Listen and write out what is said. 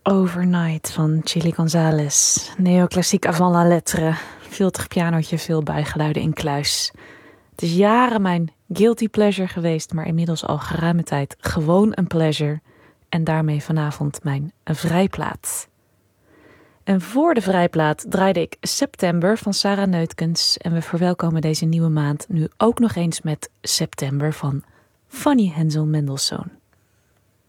Overnight van Chili González. Neoclassiek avant la lettre. Filterig pianootje, veel bijgeluiden in kluis. Het is jaren mijn guilty pleasure geweest, maar inmiddels al geruime tijd gewoon een pleasure. En daarmee vanavond mijn vrijplaat. En voor de vrijplaat draaide ik September van Sarah Neutkens. En we verwelkomen deze nieuwe maand nu ook nog eens met September van Fanny Hensel Mendelssohn.